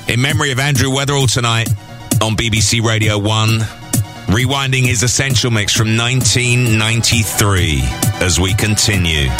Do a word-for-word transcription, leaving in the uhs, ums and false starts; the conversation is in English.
in memory of Andrew Weatherall tonight on B B C Radio one, rewinding his Essential Mix from nineteen ninety-three as we continue.